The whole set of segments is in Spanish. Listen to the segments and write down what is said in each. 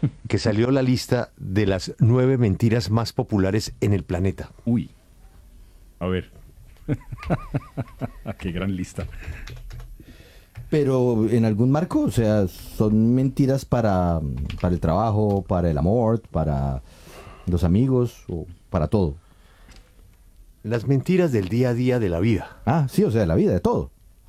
que salió la lista de las 9 mentiras más populares en el planeta. Uy, a ver. Qué gran lista. Pero en algún marco, o sea, son mentiras para el trabajo, para el amor, para los amigos o para todo. Las mentiras del día a día de la vida. Ah, sí, o sea, de la vida, de todo.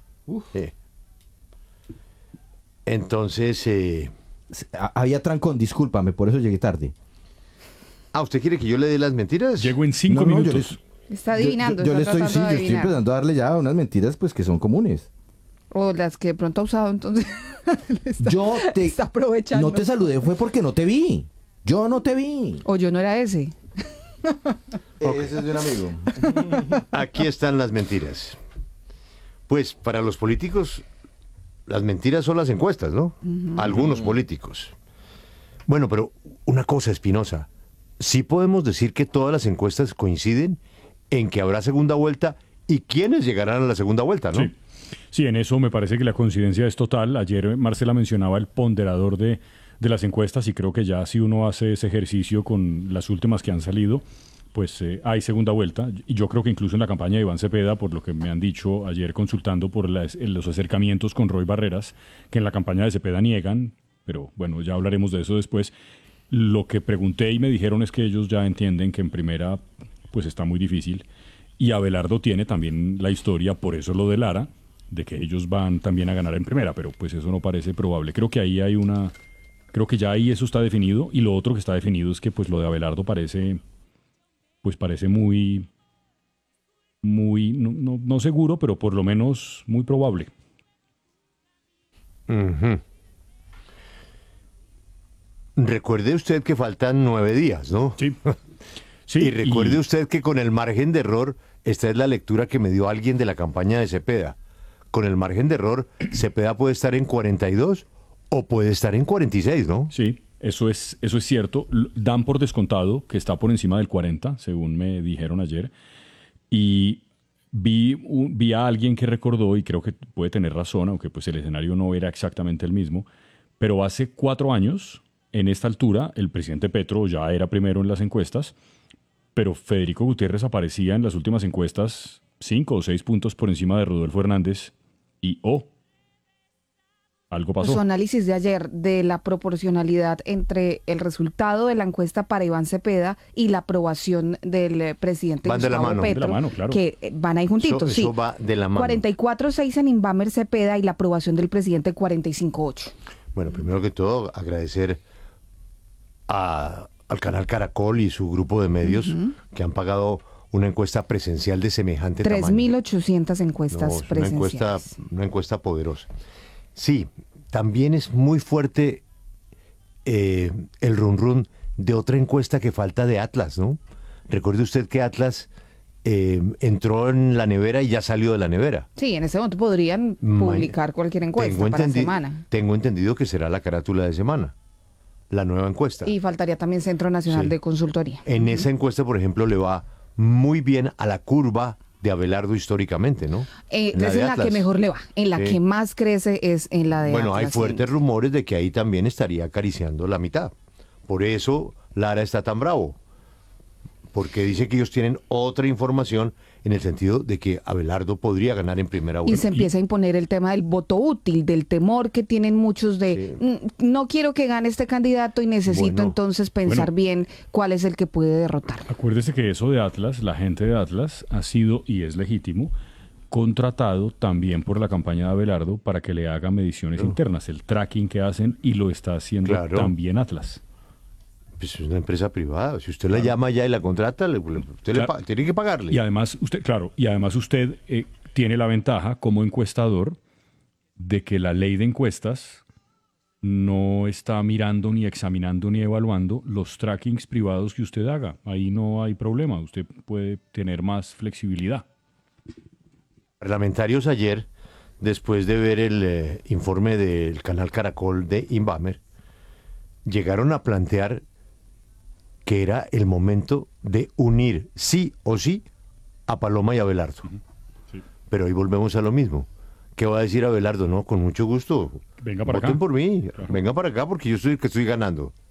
Entonces, Había trancón, discúlpame, por eso llegué tarde. ¿usted quiere que yo le dé las mentiras? Llego en 5 minutos. Está adivinando. Yo le está estoy, tratando de yo estoy adivinar. empezando a darle ya unas mentiras pues que son comunes. O las que de pronto ha usado, entonces. Está aprovechando. No te saludé, fue porque no te vi. Yo no te vi. O yo no era ese. Ese es de un amigo. Aquí están las mentiras. Pues para los políticos, las mentiras son las encuestas, ¿no? Algunos políticos. Bueno, pero una cosa, Espinosa. Sí podemos decir que todas las encuestas coinciden en que habrá segunda vuelta y quiénes llegarán a la segunda vuelta, ¿no? Sí. Sí, en eso me parece que la coincidencia es total. Ayer Marcela mencionaba el ponderador de las encuestas y creo que ya si uno hace ese ejercicio con las últimas que han salido, pues hay segunda vuelta. Y yo creo que incluso en la campaña de Iván Cepeda, por lo que me han dicho ayer consultando por los acercamientos con Roy Barreras, que en la campaña de Cepeda niegan, pero bueno, ya hablaremos de eso después. Lo que pregunté y me dijeron es que ellos ya entienden que en primera pues está muy difícil. Y Abelardo tiene también la historia, por eso lo de Lara, de que ellos van también a ganar en primera, pero pues eso no parece probable. Creo que ya ahí eso está definido, y lo otro que está definido es que pues lo de Abelardo parece muy, no seguro, pero por lo menos muy probable. Ujú. Recuerde usted que faltan 9 días, ¿no? Sí. Sí, y recuerde usted que con el margen de error, esta es la lectura que me dio alguien de la campaña de Cepeda. Con el margen de error, Cepeda puede estar en 42 o puede estar en 46, ¿no? Sí, eso es cierto. Dan por descontado que está por encima del 40, según me dijeron ayer. Y vi a alguien que recordó, y creo que puede tener razón, aunque pues el escenario no era exactamente el mismo, pero hace 4 años, en esta altura, el presidente Petro ya era primero en las encuestas, pero Federico Gutiérrez aparecía en las últimas encuestas 5 o 6 puntos por encima de Rodolfo Hernández y algo pasó. Su análisis de ayer de la proporcionalidad entre el resultado de la encuesta para Iván Cepeda y la aprobación del presidente Van de la Gustavo mano. Petro, De la mano, claro. que van ahí juntitos, sí. Eso va de la mano. 44-6 en Inbamer Cepeda y la aprobación del presidente 45-8. Bueno, primero que todo, agradecer al canal Caracol y su grupo de medios que han pagado una encuesta presencial de semejante tamaño. 3.800 encuestas No, es presenciales. una encuesta poderosa. Sí, también es muy fuerte el run run de otra encuesta que falta de Atlas, ¿no? Recuerde usted que Atlas entró en la nevera y ya salió de la nevera. Sí, en ese momento podrían publicar cualquier encuesta para semana. Tengo entendido que será la carátula de semana, la nueva encuesta. Y faltaría también Centro Nacional Sí. de Consultoría. En esa encuesta, por ejemplo, le va muy bien a la curva de Abelardo históricamente, ¿no? Es de en la Atlas. que mejor le va. En la Sí. que más crece es en la de Bueno, hay Atlas. fuertes rumores de que ahí también estaría acariciando la mitad. Por eso Lara está tan bravo. Porque dice que ellos tienen otra información en el sentido de que Abelardo podría ganar en primera Y vuelta. se empieza a imponer el tema del voto útil, del temor que tienen muchos de no quiero que gane este candidato y necesito Bueno, entonces pensar bien cuál es el que puede derrotar. Acuérdese que eso de Atlas, la gente de Atlas, ha sido, y es legítimo, contratado también por la campaña de Abelardo para que le haga mediciones internas, el tracking que hacen, y lo está haciendo Claro. también Atlas. Pues es una empresa privada. Si usted la llama ya y la contrata, usted Claro. tiene que pagarle. Y además usted tiene la ventaja como encuestador de que la ley de encuestas no está mirando ni examinando ni evaluando los trackings privados que usted haga. Ahí no hay problema, usted puede tener más flexibilidad. Parlamentarios ayer, después de ver el informe del canal Caracol de Inbamer, llegaron a plantear que era el momento de unir sí o sí a Paloma y Abelardo. Sí. Pero ahí volvemos a lo mismo. ¿Qué va a decir Abelardo? No, con mucho gusto. Venga para Voten acá. por mí. Claro. Venga para acá porque yo soy el que estoy ganando.